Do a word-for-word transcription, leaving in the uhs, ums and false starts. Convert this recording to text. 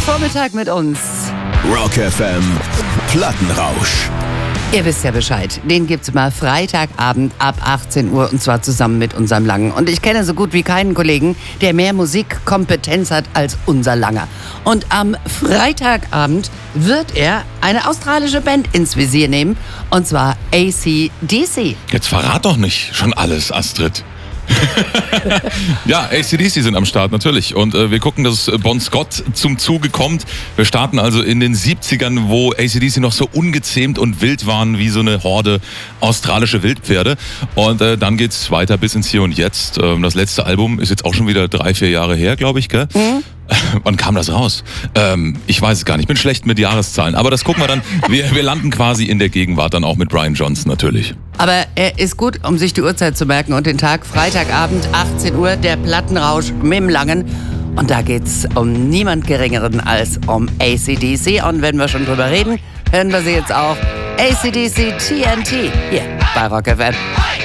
Vormittag mit uns. Rock F M Plattenrausch. Ihr wisst ja Bescheid. Den gibt's mal Freitagabend ab achtzehn Uhr und zwar zusammen mit unserem Langen. Und ich kenne so gut wie keinen Kollegen, der mehr Musikkompetenz hat als unser Langer. Und am Freitagabend wird er eine australische Band ins Visier nehmen. Und zwar A C D C. Jetzt verrat doch nicht schon alles, Astrid. Ja, A C D C sind am Start, natürlich. Und äh, wir gucken, dass Bon Scott zum Zuge kommt. Wir starten also in den siebzigern, wo A C D C noch so ungezähmt und wild waren wie so eine Horde australische Wildpferde. Und äh, dann geht's weiter bis ins Hier und Jetzt. Ähm, das letzte Album ist jetzt auch schon wieder drei, vier Jahre her, glaube ich, gell? Mhm. Wann kam das raus? Ähm, ich weiß es gar nicht. Ich bin schlecht mit Jahreszahlen. Aber das gucken wir dann. Wir, wir landen quasi in der Gegenwart dann auch mit Brian Johnson natürlich. Aber er ist gut, um sich die Uhrzeit zu merken und den Tag. Freitagabend, achtzehn Uhr, der Plattenrausch mit dem Langen. Und da geht's um niemand Geringeren als um A C D C. Und wenn wir schon drüber reden, hören wir sie jetzt auch. A C D C T N T hier bei Rock F M.